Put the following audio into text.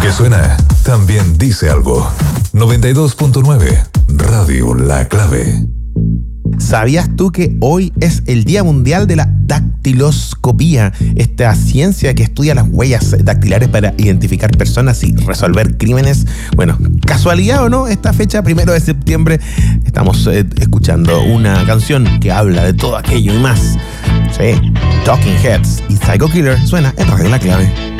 que suena también dice algo. 92.9 Radio La Clave. ¿Sabías tú que hoy es el Día Mundial de la Dactiloscopía? Esta ciencia que estudia las huellas dactilares para identificar personas y resolver crímenes. Bueno, casualidad o no, esta fecha, 1 de septiembre, estamos escuchando una canción que habla de todo aquello y más. Sí, Talking Heads y Psycho Killer suena en Radio La Clave.